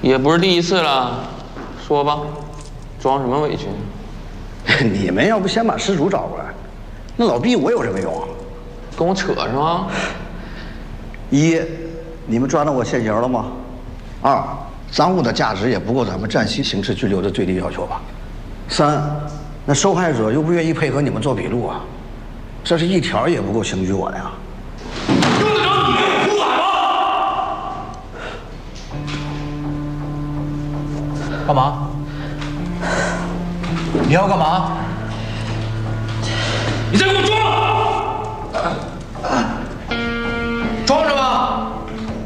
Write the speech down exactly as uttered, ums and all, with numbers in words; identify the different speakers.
Speaker 1: 也不是第一次了，说吧，装什么委屈？
Speaker 2: 你们要不先把失主找过来，那老毕我有什么用啊？
Speaker 1: 跟我扯是吗？
Speaker 2: 一，你们抓到我现行了吗？二，赃物的价值也不够咱们暂期刑事拘留的最低要求吧？三，那受害者又不愿意配合你们做笔录啊，这是一条也不够刑拘我的呀。
Speaker 3: 用得着你给我出海吗？干嘛？你要干嘛？你再给我装！